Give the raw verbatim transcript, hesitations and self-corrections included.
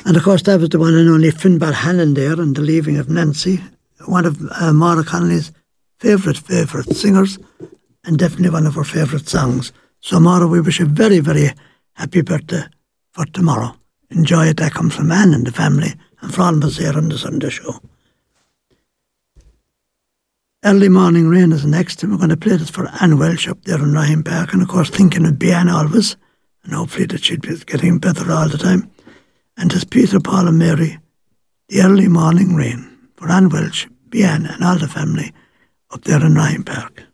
And of course, that was the one and only Finbar Hannon there, and the leaving of Nancy, one of uh, Maura Connolly's favourite, favourite singers, and definitely one of her favourite songs. So, Maura, we wish you a very, very happy birthday for tomorrow. Enjoy it. That comes from Anne and the family, and from all of us here on the Sunday show. Early Morning Rain is the next, and we're going to play this for Anne Welsh up there in Ryan Park, and of course thinking of Bian always, and hopefully that she'd be getting better all the time. And it's Peter, Paul and Mary, The Early Morning Rain, for Anne Welsh, Bian and all the family up there in Ryan Park.